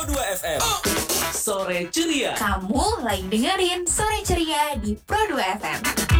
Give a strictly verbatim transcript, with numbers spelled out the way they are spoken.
dua F M Sore Ceria. Kamu lagi dengerin Sore Ceria di Pro dua F M.